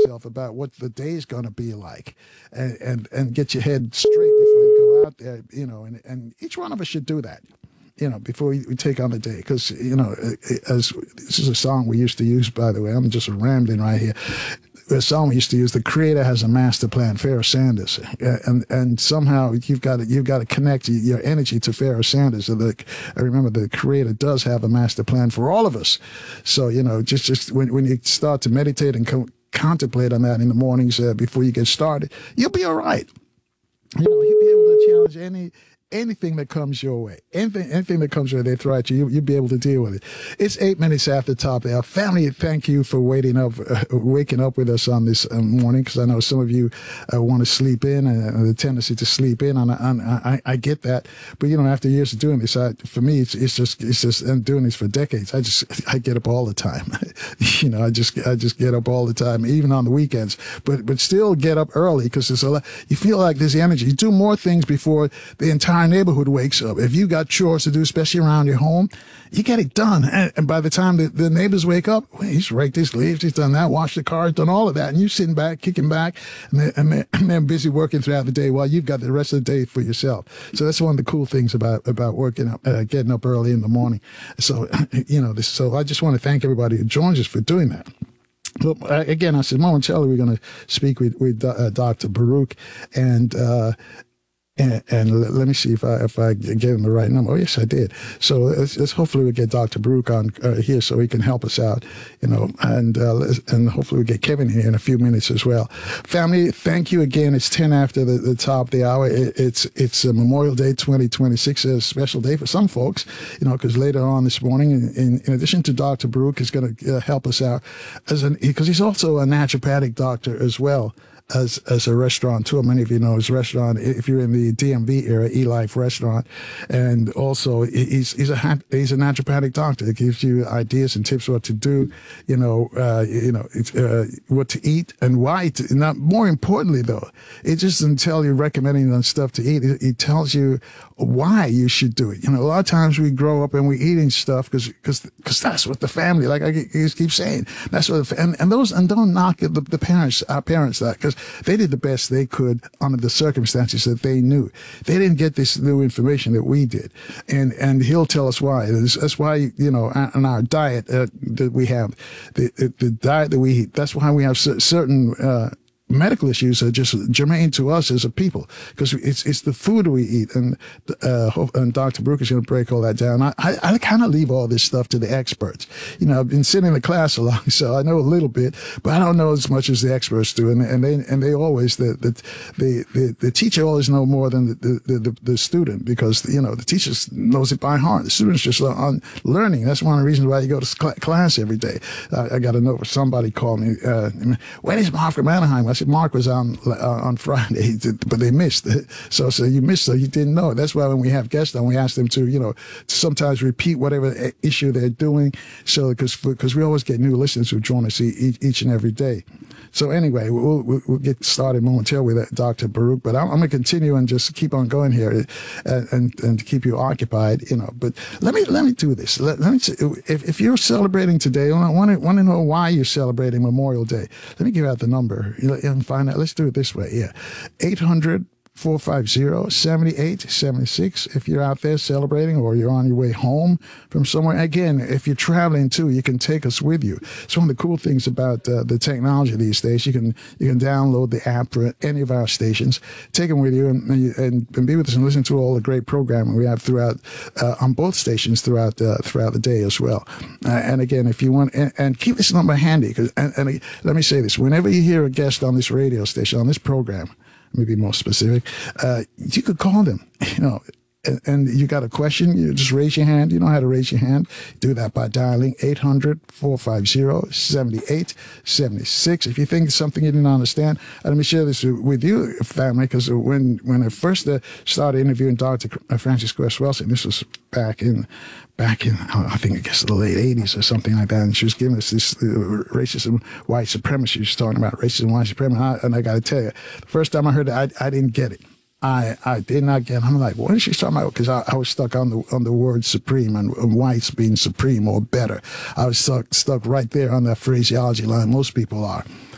yourself about what the day is going to be like, and get your head straight before you go out there, and each one of us should do that, before we take on the day. Because, as this is a song we used to use, by the way, I'm just rambling right here. A song we used to use, the Creator has a master plan, Pharaoh Sanders, and somehow you've got to connect your energy to Pharaoh Sanders. So I remember the Creator does have a master plan for all of us. So just when you start to meditate and contemplate on that in the mornings before you get started, you'll be all right. You'll be able to challenge anything that comes your way. Anything that comes your way, they throw at you, you'll be able to deal with it. It's 8 minutes after the top of the hour. Family, thank you for waking up with us on this morning, because I know some of you want to sleep in, and the tendency to sleep in, and I get that. But, after years of doing this, for me, it's just, I'm doing this for decades. I get up all the time. I just get up all the time, even on the weekends, but still get up early, because there's a lot, you feel like there's energy. You do more things before the entire neighborhood wakes up. If you got chores to do, especially around your home, you get it done. And by the time the neighbors wake up, well, he's raked his leaves, he's done that, washed the cars, done all of that. And you're sitting back, kicking back, and they're busy working throughout the day while you've got the rest of the day for yourself. So that's one of the cool things about working up, getting up early in the morning. So, so I just want to thank everybody who joins us for doing that. Well, again, I said momentarily we're going to speak with Dr. Baruch, and let me see if I gave him the right number. Oh, yes, I did. So let's hopefully we'll get Dr. Baruch on here so he can help us out, and hopefully we'll get Kevin here in a few minutes as well. Family, thank you again. It's 10 after the top of the hour. It's Memorial Day 2026, a special day for some folks, because later on this morning, in addition to Dr. Baruch is going to help us out because he's also a naturopathic doctor as well. As a restaurateur. Many of you know his restaurant, if you're in the DMV area, E-Life Restaurant. And also he's a naturopathic doctor. It gives you ideas and tips what to do, what to eat and why to. Not more importantly though, it just doesn't tell you recommending on stuff to eat. It tells you why you should do it. A lot of times we grow up and we're eating stuff because that's what the family, like I keep saying, that's what, and don't knock the parents, our parents, that, because they did the best they could under the circumstances that they knew. They didn't get this new information that we did, and he'll tell us why. That's why in our diet that we have, the diet that we eat. That's why we have certain medical issues are just germane to us as a people, because it's the food we eat, and Dr. Baruch is going to break all that down. I kind of leave all this stuff to the experts. I've been sitting in the class a lot, so I know a little bit, but I don't know as much as the experts do, and they always the teacher always know more than the student, because the teacher knows it by heart. The student's just on learning. That's one of the reasons why you go to class every day. I got a note. Somebody called me. When is Mark from Anaheim? I said Mark was on Friday, but they missed. So you missed, so you didn't know. That's why when we have guests on, we ask them to sometimes repeat whatever issue they're doing. So because we always get new listeners who join us each and every day. So anyway, we'll get started momentarily with Dr. Baruch, but I'm going to continue and just keep on going here and keep you occupied, But let me do this. Let me if you're celebrating today, I want to know why you're celebrating Memorial Day. Let me give out the number and find out. Let's do it this way. Yeah, 800-450-7876. If you're out there celebrating or you're on your way home from somewhere. Again, if you're traveling too, you can take us with you. It's one of the cool things about the technology these days. You can download the app for any of our stations, take them with you, and be with us and listen to all the great programming we have throughout on both stations throughout the day as well. And again, if you want, and keep this number handy, and let me say this: whenever you hear a guest on this radio station, on this program, let me be more specific, you could call them, and you got a question, you just raise your hand. You know how to raise your hand. Do that by dialing 800-450-7876. If you think it's something you didn't understand, let me share this with you, family, because when I first started interviewing Dr. Frances Cress Welsing, this was back in I guess the late 80s or something like that, and she was giving us this racism, white supremacy. She was talking about racism, white supremacy, and I got to tell you, the first time I heard it, I didn't get it. I did not get it. I'm like, what is she talking about? Because I was stuck on the word supreme and whites being supreme or better. I was stuck right there on that phraseology line. Most people are.